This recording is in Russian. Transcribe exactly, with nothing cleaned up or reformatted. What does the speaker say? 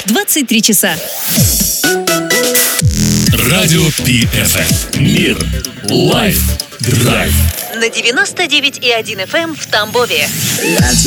двадцать три часа. Радио Пи Эф Эм. Мир. Лайф. Драйв. На девяносто девять и один эф эм в Тамбове. Let's